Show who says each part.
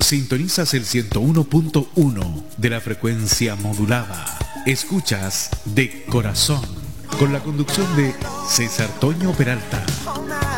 Speaker 1: Sintonizas el 101.1 de la frecuencia modulada. Escuchas De Corazón, con la conducción de César Toño Peralta.